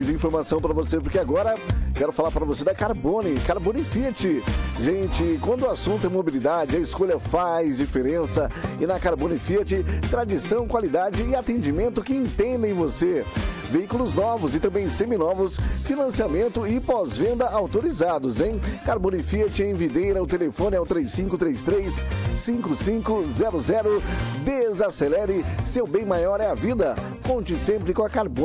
Informação para você, porque agora quero falar para você da Carbone Fiat. Gente, quando o assunto é mobilidade, a escolha faz diferença. E na Carbone Fiat, tradição, qualidade e atendimento que entendem você. Veículos novos e também seminovos, financiamento e pós-venda autorizados, hein? Carbone Fiat em Videira, o telefone é o 3533-5500. Desacelere, seu bem maior é a vida. Conte sempre com a Carbone.